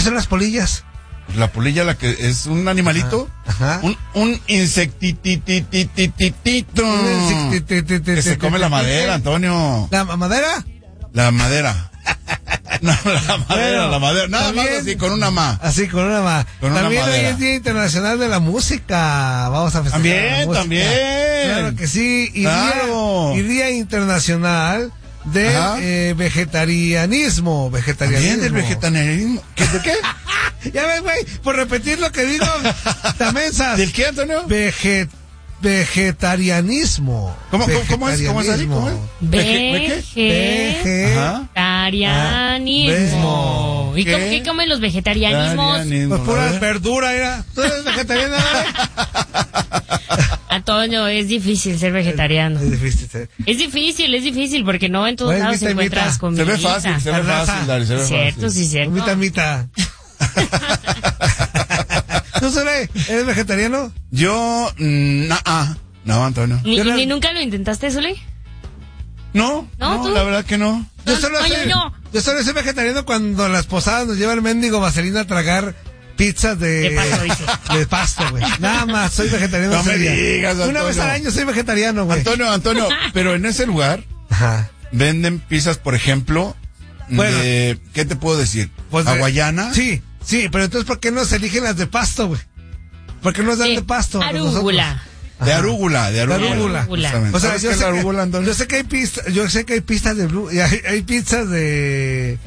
son las polillas? La polilla, la que es un animalito. Ajá. Un insectititititito. Que se come la madera, Antonio. ¿La madera? La madera. No, la madera. Nada también, más así, con una ma. Así, con una ma. También hoy es Día Internacional de la Música. Vamos a festejar la música. También. Claro que sí. Y Claro. Día Internacional del vegetarianismo. También del vegetarianismo. ¿De qué? Ya ves, güey, por repetir lo que digo, tamensas. ¿Del qué, Antonio? Vegetarianismo. ¿Cómo es? ¿Cómo es así? ¿Cómo es? Vegetarianismo. ¿Y qué comen los vegetarianismos? Pues pura verdura, era. ¿Tú eres vegetariana? Antonio, es difícil ser vegetariano. Es difícil ser. Es difícil porque no en todos lados encuentras comida. Se ve fácil, Dari, se ve Cierto, fácil. sí, cierto. Mitad. ¿Tú, Sole, eres vegetariano? Yo, no, Antonio. ¿Ni nunca lo intentaste, Sole? No, ¿tú? la verdad que no. Yo solo soy vegetariano cuando las posadas nos lleva el mendigo vaselina a tragar pizzas de pasto, güey. Nada más, soy vegetariano. No me digas, Antonio. Una vez al año soy vegetariano, güey. Antonio, pero en ese lugar venden pizzas, por ejemplo, bueno, ¿qué te puedo decir? Pues ¿hawaiana? Sí, pero entonces ¿por qué no se eligen las de pasto, güey? ¿Por qué no nos dan de pasto? Arúgula. De arúgula. O sea, yo sé que hay pistas de hay pizzas de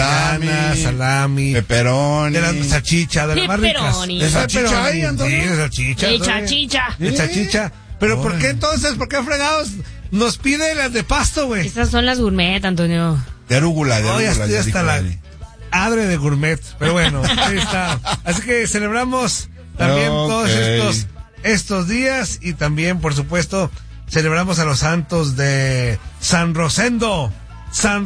salami, pepperoni, de la salchicha, de las más ricas. ¿De salchicha hay, Antonio? Sí, de salchicha. De salchicha. Pero ¿por qué entonces? ¿Por qué fregados nos pide las de pasto, güey? Estas son las gourmet, Antonio. De arúgula. Ya está la adre de gourmet. Pero bueno, ahí está. Así que celebramos también todos estos días y también, por supuesto, celebramos a los santos de San Rosendo, San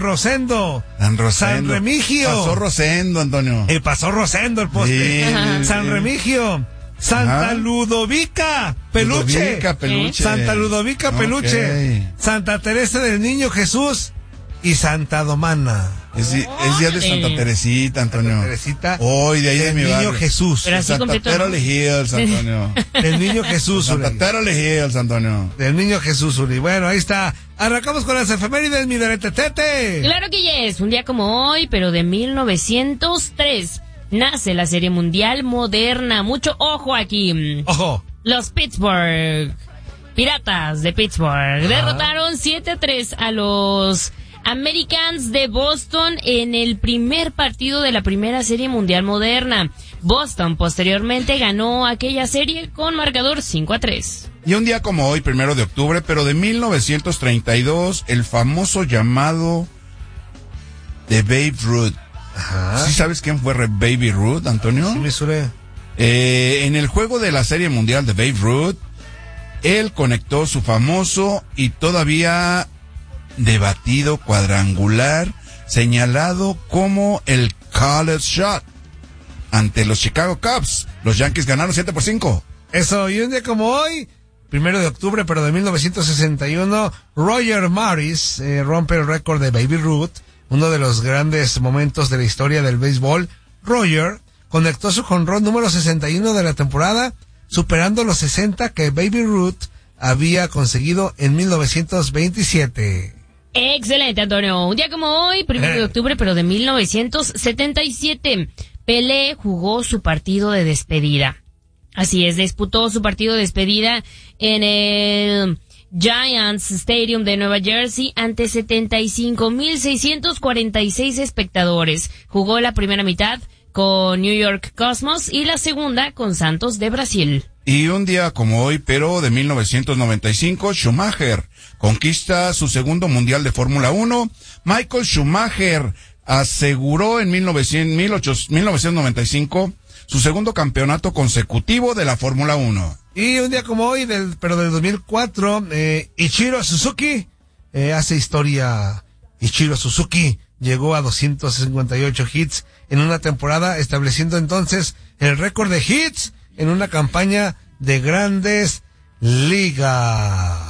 Remigio. Pasó Rosendo, Antonio. Pasó Rosendo el poste. Sí. San Remigio. Santa Ludovica Peluche. Santa Ludovica Peluche. Santa Teresa del Niño Jesús y Santa Domana. Es día de Santa Teresita, Antonio. Santa Teresita. Hoy de ahí de mi barrio. El Niño Jesús. Pero así Santa Teroli Hills, Antonio. El Niño Jesús. Santa Teroli Hills, Antonio. Del Niño Jesús, Uri. Bueno, ahí está. Arrancamos con las efemérides, mi Tete. Claro que yes. Un día como hoy, pero de 1903, nace la Serie Mundial Moderna. Mucho ojo aquí. Ojo. Los Pittsburgh Piratas de Pittsburgh derrotaron 7-3 a los Americans de Boston en el primer partido de la primera Serie Mundial Moderna. Boston posteriormente ganó aquella serie con marcador 5-3. Y un día como hoy, 1 de octubre, pero de 1932, el famoso llamado de Babe Ruth. ¿Sí sabes quién fue Baby Ruth, Antonio? Sí, me suena. En el juego de la Serie Mundial de Babe Ruth, él conectó su famoso y todavía debatido cuadrangular señalado como el college shot ante los Chicago Cubs. Los Yankees ganaron 7-5. Eso, y un día como hoy, 1 de octubre, pero de 1961, Roger Maris rompe el récord de Baby Ruth, uno de los grandes momentos de la historia del béisbol. Roger conectó su jonrón número 61 de la temporada, superando los 60 que Baby Ruth había conseguido en 1927. Excelente, Antonio. Un día como hoy, 1 de octubre, pero de 1977, Pelé jugó su partido de despedida. Así es, disputó su partido de despedida en el Giants Stadium de Nueva Jersey ante 75,646 espectadores. Jugó la primera mitad con New York Cosmos y la segunda con Santos de Brasil. Y un día como hoy, pero de 1995, Schumacher conquista su segundo mundial de Fórmula 1. Michael Schumacher aseguró en 1995 su segundo campeonato consecutivo de la Fórmula 1. Y un día como hoy, pero del 2004, Ichiro Suzuki hace historia. Ichiro Suzuki llegó a 258 hits en una temporada, estableciendo entonces el récord de hits en una campaña de Grandes Ligas.